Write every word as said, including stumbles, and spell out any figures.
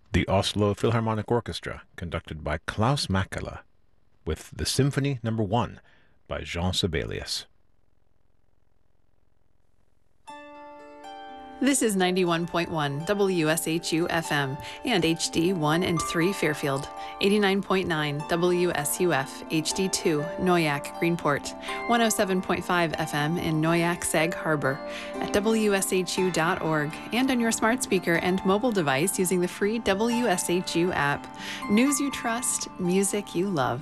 The Oslo Philharmonic Orchestra, conducted by Klaus Mäkelä, with the Symphony Number One by Jean Sibelius. This is ninety-one point one W S H U F M and H D one and three Fairfield, eighty-nine point nine W S U F H D two Noyak Greenport, one oh seven point five F M in Noyak Sag Harbor, at W S H U dot org, and on your smart speaker and mobile device using the free W S H U app. News you trust, music you love.